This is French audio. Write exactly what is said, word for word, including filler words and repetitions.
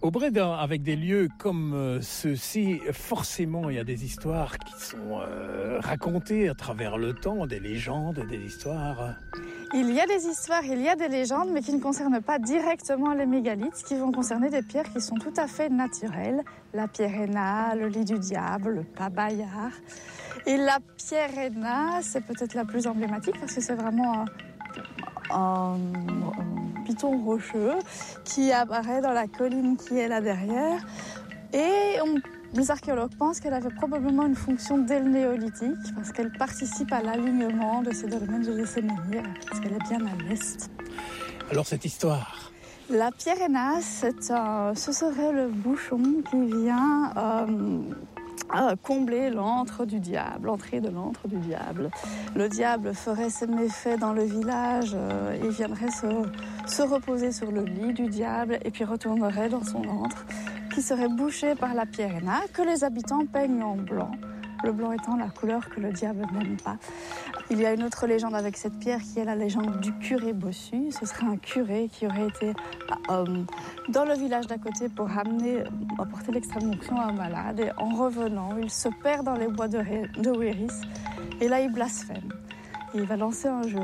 Au Brédin, avec des lieux comme euh, ceux-ci, forcément, il y a des histoires qui sont euh, racontées à travers le temps, des légendes, des histoires. Il y a des histoires, il y a des légendes, mais qui ne concernent pas directement les mégalithes, qui vont concerner des pierres qui sont tout à fait naturelles. La pierre Henna, le lit du diable, le pabayard. Et la pierre Henna, c'est peut-être la plus emblématique parce que c'est vraiment un, un, un piton rocheux qui apparaît dans la colline qui est là derrière. Et on Les archéologues pensent qu'elle avait probablement une fonction dès le néolithique parce qu'elle participe à l'alignement de ces dolmens de Dessémenir, parce qu'elle est bien à l'est. Alors cette histoire, la pierre Henna, c'est un, ce serait le bouchon qui vient euh, euh, combler l'antre du diable, l'entrée de l'antre du diable. Le diable ferait ses méfaits dans le village, euh, il viendrait se, se reposer sur le lit du diable et puis retournerait dans son antre, qui serait bouché par la pierre Henna, que les habitants peignent en blanc, le blanc étant la couleur que le diable n'aime pas. Il y a une autre légende avec cette pierre qui est la légende du curé bossu. Ce serait un curé qui aurait été euh, dans le village d'à côté pour amener, apporter l'extrême-onction à un malade, et en revenant, il se perd dans les bois de, Ré, de Wéris, et là il blasphème. Et il va lancer un jeu